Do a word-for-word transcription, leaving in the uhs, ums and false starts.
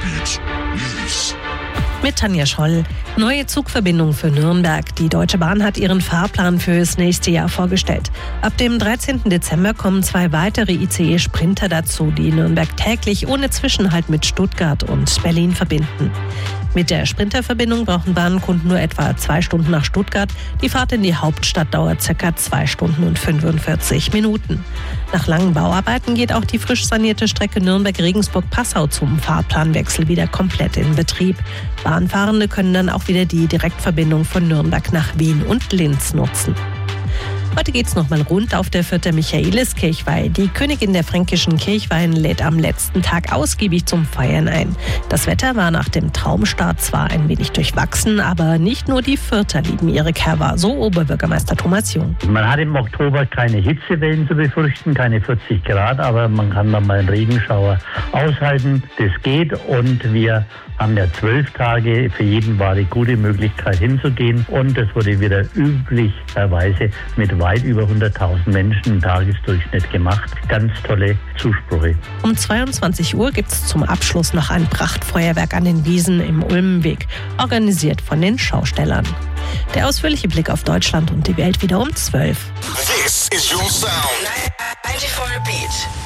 Beat News. Mit Tanja Scholl. Neue Zugverbindung für Nürnberg. Die Deutsche Bahn hat ihren Fahrplan fürs nächste Jahr vorgestellt. Ab dem dreizehnten Dezember kommen zwei weitere I C E-Sprinter dazu, die Nürnberg täglich ohne Zwischenhalt mit Stuttgart und Berlin verbinden. Mit der Sprinterverbindung brauchen Bahnkunden nur etwa zwei Stunden nach Stuttgart. Die Fahrt in die Hauptstadt dauert ca. zwei Stunden und fünfundvierzig Minuten. Nach langen Bauarbeiten geht auch die frisch sanierte Strecke Nürnberg-Regensburg-Passau zum Fahrplanwechsel wieder komplett in Betrieb. Bahnfahrende können dann auch wieder die Direktverbindung von Nürnberg nach Wien und Linz nutzen. Heute geht's nochmal rund auf der Fürther Michaeliskirchweih. Die Königin der fränkischen Kirchweihen lädt am letzten Tag ausgiebig zum Feiern ein. Das Wetter war nach dem Traumstart zwar ein wenig durchwachsen, aber nicht nur die Fürther lieben ihre Kerwa, so Oberbürgermeister Thomas Jung. Man hat im Oktober keine Hitzewellen zu befürchten, keine vierzig Grad, aber man kann dann mal einen Regenschauer aushalten. Das geht und wir haben ja zwölf Tage, für jeden war die gute Möglichkeit hinzugehen und das wurde wieder üblicherweise mit weit über hunderttausend Menschen im Tagesdurchschnitt gemacht. Ganz tolle Zusprüche. Um zweiundzwanzig Uhr gibt es zum Abschluss noch ein Prachtfeuerwerk an den Wiesen im Ulmenweg, organisiert von den Schaustellern. Der ausführliche Blick auf Deutschland und die Welt wieder um zwölf. This is your sound. ninety-four Beat.